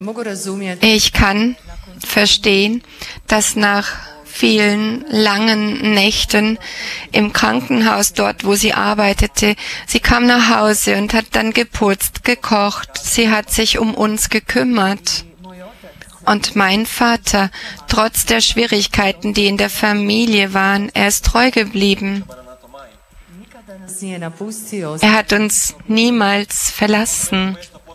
Ich kann verstehen, dass nach vielen langen Nächten im Krankenhaus dort, wo sie arbeitete, sie kam nach Hause und hat dann geputzt, gekocht, sie hat sich um uns gekümmert. Und mein Vater, trotz der Schwierigkeiten, die in der Familie waren, er ist treu geblieben. Er hat uns niemals verlassen.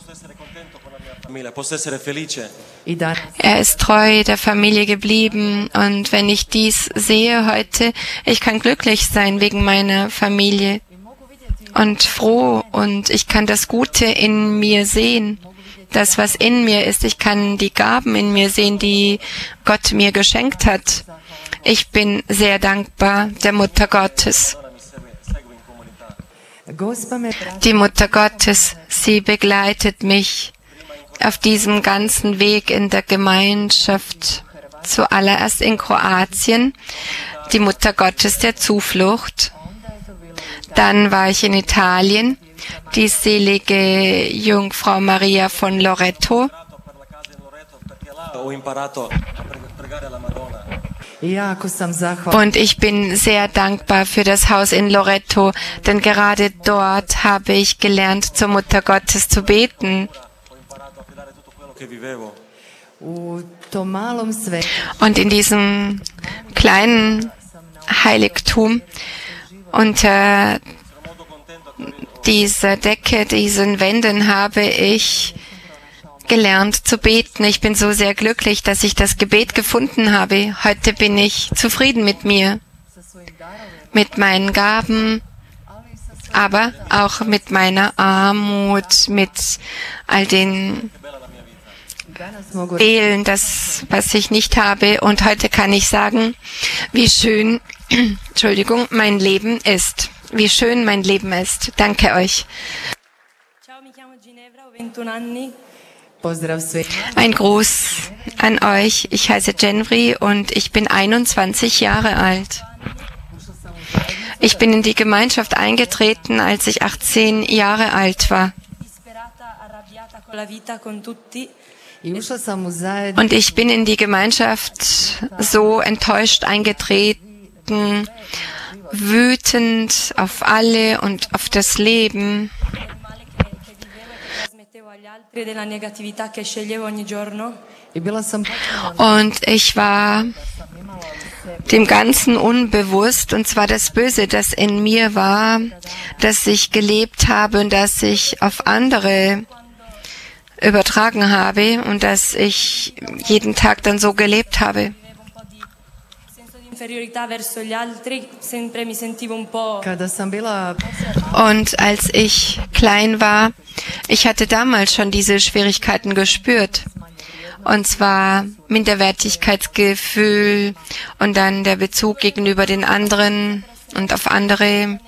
Er ist treu der Familie geblieben und wenn ich dies sehe heute, ich kann glücklich sein wegen meiner Familie und froh und ich kann das Gute in mir sehen, das was in mir ist. Ich kann die Gaben in mir sehen, die Gott mir geschenkt hat. Ich bin sehr dankbar der Mutter Gottes. Die Mutter Gottes, sie begleitet mich auf diesem ganzen Weg in der Gemeinschaft, zuallererst in Kroatien, die Mutter Gottes der Zuflucht. Dann war ich in Italien, die selige Jungfrau Maria von Loreto. Und ich bin sehr dankbar für das Haus in Loreto, denn gerade dort habe ich gelernt, zur Mutter Gottes zu beten. Und in diesem kleinen Heiligtum unter dieser Decke, diesen Wänden habe ich gelernt zu beten. Ich bin so sehr glücklich, dass ich das Gebet gefunden habe. Heute bin ich zufrieden mit mir, mit meinen Gaben, aber auch mit meiner Armut, mit all den Fehlen, das, was ich nicht habe. Und heute kann ich sagen, wie schön, Entschuldigung, mein Leben ist. Wie schön mein Leben ist. Danke euch. Ein Gruß an euch. Ich heiße Genvri und ich bin 21 Jahre alt. Ich bin in die Gemeinschaft eingetreten, als ich 18 Jahre alt war. Und ich bin in die Gemeinschaft so enttäuscht eingetreten, wütend auf alle und auf das Leben. Und ich war dem Ganzen unbewusst, und zwar das Böse, das in mir war, das ich gelebt habe und das ich auf andere übertragen habe und dass ich jeden Tag dann so gelebt habe. Und als ich klein war, ich hatte damals schon diese Schwierigkeiten gespürt. Und zwar Minderwertigkeitsgefühl und dann der Bezug gegenüber den anderen und auf andere.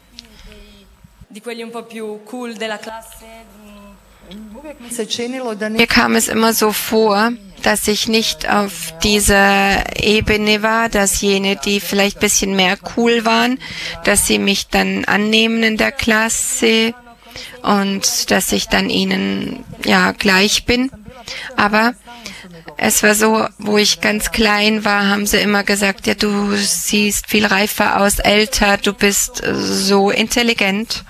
Mir kam es immer so vor, dass ich nicht auf dieser Ebene war, dass jene, die vielleicht ein bisschen mehr cool waren, dass sie mich dann annehmen in der Klasse und dass ich dann ihnen gleich bin. Aber es war so, wo ich ganz klein war, haben sie immer gesagt, ja, du siehst viel reifer aus, älter, du bist so intelligent.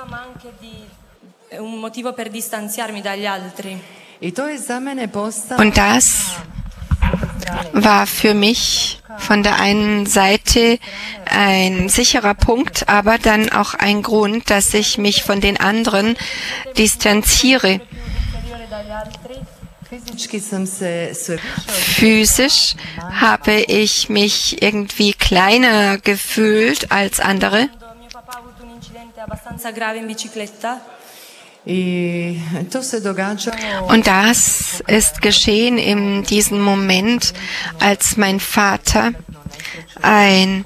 Und das war für mich von der einen Seite ein sicherer Punkt, aber dann auch ein Grund, dass ich mich von den anderen distanziere. Physisch habe ich mich irgendwie kleiner gefühlt als andere. Und das ist geschehen in diesem Moment, als mein Vater einen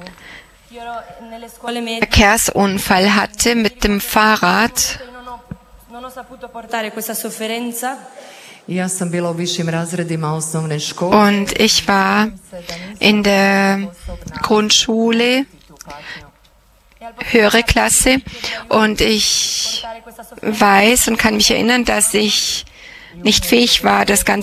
Verkehrsunfall hatte mit dem Fahrrad. Und ich war in der Grundschule, höhere Klasse, und ich weiß und kann mich erinnern, dass ich nicht fähig war, das Ganze